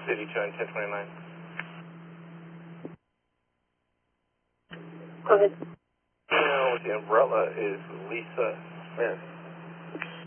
City 2 1029. Go ahead. With the umbrella is Lisa Smith.